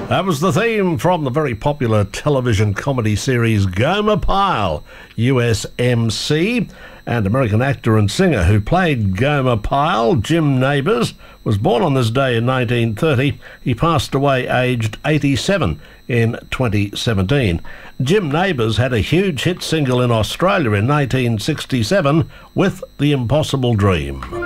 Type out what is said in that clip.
That was the theme from the very popular television comedy series Gomer Pyle, USMC, and American actor and singer who played Gomer Pyle, Jim Nabors, was born on this day in 1930. He passed away aged 87 in 2017. Jim Nabors had a huge hit single in Australia in 1967 with The Impossible Dream.